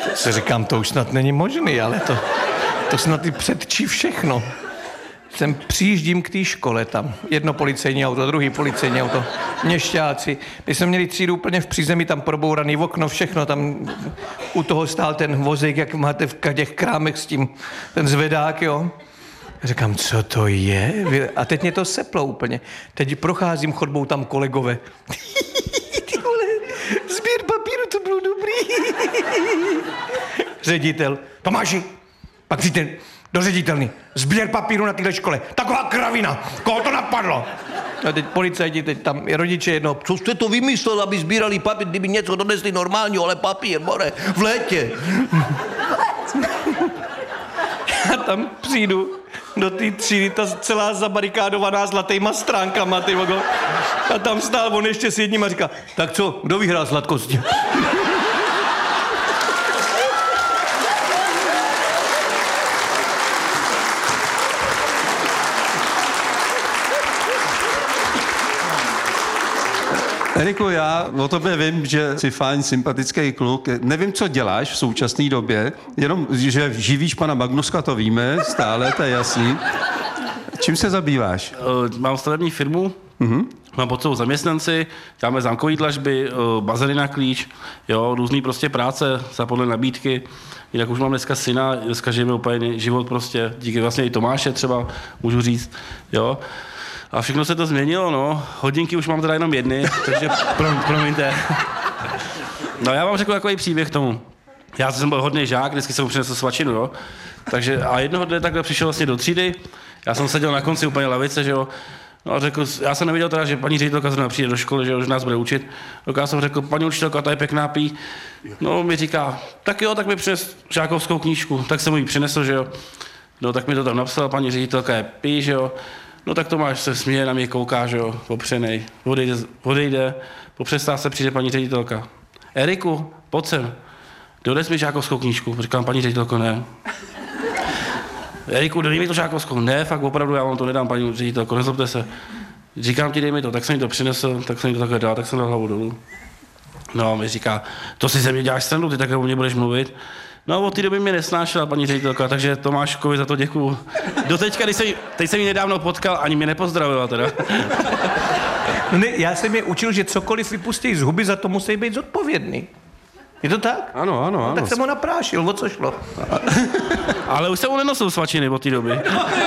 Si říkám, to už snad není možný, ale to snad i předčí všechno. Přijíždím k té škole tam. Jedno policejní auto, druhý policejní auto, měšťáci. My jsme měli třídu úplně v přízemí, tam probouraný okno, všechno. Tam u toho stál ten vozík, jak máte v těch krámech s tím, ten zvedák, jo. Říkám, co to je? A teď mě to seplo úplně. Teď procházím chodbou, tam kolegové. Ty vole, sběr papíru, to bylo dobrý. Ředitel, Tomáši, pak přijďte do ředitelny. Sběr papíru na téhle škole. Taková kravina. Koho to napadlo? A teď policajti, teď tam rodiče jedno. Co jste to vymyslel, aby sbírali papír, kdyby něco donesli normálního, ale papír, more, v létě. Já tam přijdu do té třídy, ta celá zabarikádovaná zlatýma stránkama, ty vogo. A tam stál on ještě s jedním a říká, tak co, kdo vyhrál sladkosti? Eriku, já o tobě vím, že jsi fajn, sympatický kluk. Nevím, co děláš v současné době, jenom, že živíš pana Magnuska, to víme, stále, to je jasný. Čím se zabýváš? Mám stavební firmu, mám pod sebou zaměstnanci, děláme zámkové dlažby, bazény na klíč, jo, různý prostě práce za podle nabídky. Jinak už mám dneska syna, dneska žijeme úplně jiný život prostě, díky vlastně i Tomáše třeba, můžu říct, jo. A všechno se to změnilo, no. Hodinky už mám teda jenom jedny, takže promiňte. No já vám řeknu takový příběh k tomu. Já jsem byl hodný žák, vždycky jsem mu přinesl svačinu, jo. Takže a jednoho dne takhle přišel vlastně do třídy, já jsem seděl na konci úplně lavice, že jo. No a řekl, já jsem nevěděl teda, že paní ředitelka zrovna přijde do školy, že jo, že nás bude učit. Tak já jsem řekl, paní učitelka, ta je pěkná pí. No mi říká, tak jo, tak mi přines žákovskou knížku. Tak jsem mu ji přinesl, že jo. No tak mi to tam napsala, paní ředitelka je pí, že jo. No tak Tomáš se směje, na mě kouká, že jo, opřenej, odejde, po přestávce přijde paní ředitelka. Eriku, pojď sem, dones mi žákovskou knížku. Říkám, paní ředitelko, ne. Eriku, dej mi to žákovskou. Ne, fakt opravdu, já vám to nedám, paní ředitelko, nezlobte se. Říkám ti, dej mi to, tak jsem mi to přinesl, tak jsem mi to takhle dal, tak jsem dal hlavu dolů. No a mi říká, to si ze mě děláš srandu, ty takhle o mě budeš mluvit. No od té doby mě nesnášela paní ředitelka, takže Tomáškovi za to děkuju. Doteďka, teď jsem ji nedávno potkal, ani mě nepozdravila teda. No ne, já jsem je učil, že cokoliv vypustí z huby, za to musí být zodpovědný. Je to tak? Ano. No, tak jsem ho naprášil, o co šlo? Ale už jsem mu nenosil svačiny od té doby.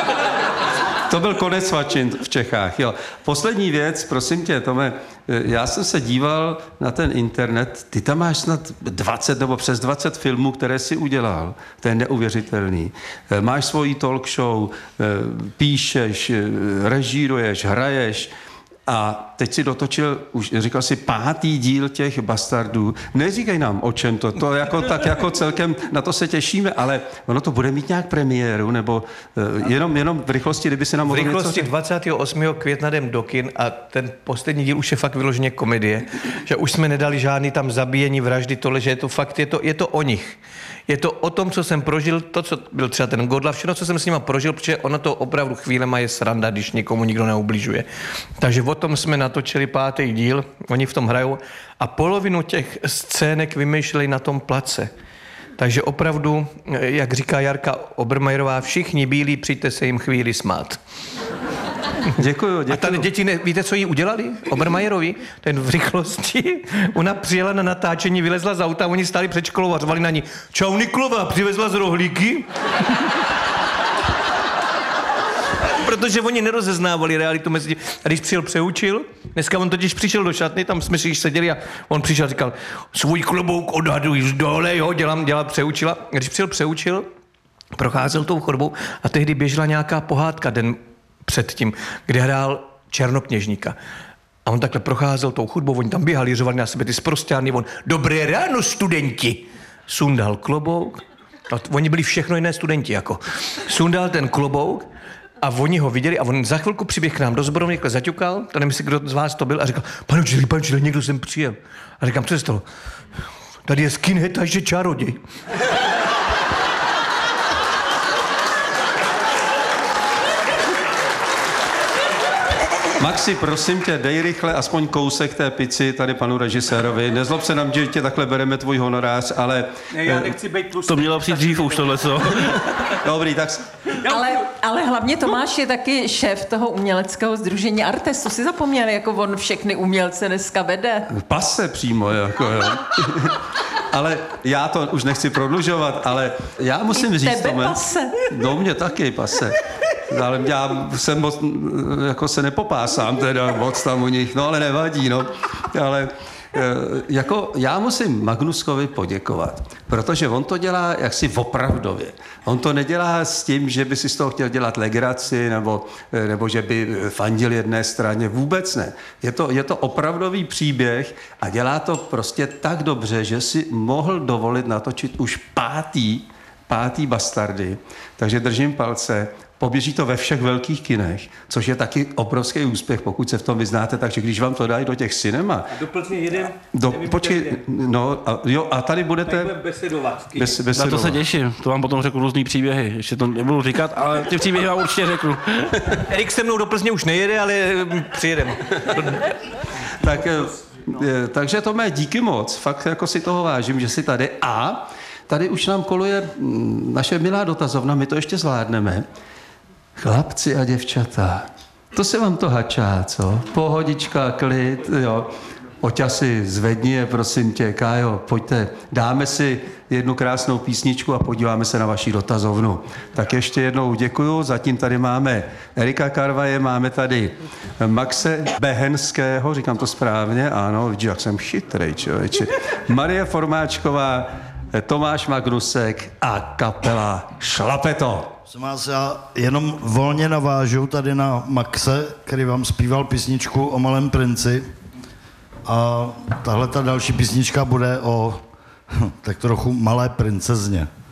To byl konec svačin v Čechách, jo. Poslední věc, prosím tě, Tome, já jsem se díval na ten internet, ty tam máš snad 20 nebo přes 20 filmů, které jsi udělal, to je neuvěřitelný. Máš svoji talk show, píšeš, režíruješ, hraješ, a teď si dotočil, už říkal si 5. díl těch Bastardů. Neříkej nám, o čem to jako, tak jako celkem, na to se těšíme, ale ono to bude mít nějak premiéru, nebo jenom v rychlosti, kdyby se nám mohl něco... V rychlosti 28. května jdem do kin a ten poslední díl už je fakt vyloženě komedie, že už jsme nedali žádný tam zabíjení, vraždy, tohle, že je to fakt, je to o nich. Je to o tom, co jsem prožil, to, co byl třeba ten Godla, všechno, co jsem s nima prožil, protože ono to opravdu chvílema je sranda, když nikomu nikdo neubližuje. Takže o tom jsme natočili 5. díl, oni v tom hrajou a polovinu těch scének vymýšleli na tom place. Takže opravdu, jak říká Jarka Obermajerová, všichni bílí, přijďte se jim chvíli smát. Děkuju. A tady děti, víte, co jí udělali? Obermajerovi? Ten v rychlosti. Ona přijela na natáčení, vylezla z auta, oni stáli před školou a řvali na ní. Čau Niklová, přivezla z rohlíky? Protože oni nerozeznávali realitu mezi tím. A když přijel přeučil, dneska on totiž přišel do šatny, tam jsme si již seděli a on přišel a říkal, svůj klobouk odhaduj dole, jo, dělám přeučila. A když přijel přeučil, procházel tou chodbou a tehdy běžela nějaká pohádka den předtím, kde hrál Černokněžníka. A on takhle procházel tou chodbou, oni tam běhali, řovali na sebe ty sprosťárny, on, dobré ráno, studenti! Sundal klobouk, a oni byli všechno jiné studenti, jako. Sundal ten klobouk a oni ho viděli a on za chvilku přiběh k nám do sborovny, takhle zaťukal, to nevím, kdo z vás to byl, a říkal, pane učiteli, někdo sem přijel. A říkám, co se stalo? Tady je skinhead a ještě čaroděj. Maxi, prosím tě, dej rychle aspoň kousek té pici tady panu režisérovi. Nezlob se nám, že tě takhle bereme tvůj honorář, ale... Ne, já nechci být plus. To mělo přijít dřív už tohle, co? Dobrý, tak... Ale hlavně Tomáš je taky šéf toho uměleckého sdružení Artes. To si zapomněl, jako on všechny umělce dneska vede. Pase přímo, jako jo. Ale já to už nechci prodlužovat, ale já musím říct... Tebe pase. No mě taky pase. Ale já jsem moc, jako se nepopásám teda moc tam u nich, no ale nevadí, no. Ale jako já musím Magnuskovi poděkovat, protože on to dělá jaksi opravdově. On to nedělá s tím, že by si z toho chtěl dělat legraci nebo že by fandil jedné straně. Vůbec ne. Je to opravdový příběh a dělá to prostě tak dobře, že si mohl dovolit natočit už pátý Bastardy. Takže držím palce. Poběží to ve všech velkých kinech, což je taky obrovský úspěch, pokud se v tom vyznáte, takže když vám to dají do těch cinema... A do Plzně jeden... Počkej, no a tady budete... Besedovat. Na to se těším, to vám potom řeknu různý příběhy, ještě to nebudu říkat, ale ty příběhy vám určitě řeknu. Erik se mnou do Plzně už nejede, ale přijedem. Takže to mé díky moc, fakt jako si toho vážím, že jsi tady. A tady už nám koluje naše milá dotazovna, my to ještě zvládneme. Chlapci a děvčata, to se vám to hačá, co? Pohodička, klid, jo. Oťasy, zvedni je, prosím tě, Kájo, pojďte, dáme si jednu krásnou písničku a podíváme se na vaši dotazovnu. Tak ještě jednou děkuju, zatím tady máme Erika Karvaje, máme tady Maxe Behenského, říkám to správně, ano, vidíš, jak jsem chytrej, člověče. Marie Formáčková, Tomáš Magnusek a kapela Šlapeto. Já jenom volně navážu tady na Maxe, který vám zpíval písničku o Malém princi. A tahle ta další písnička bude o tak trochu malé princezně.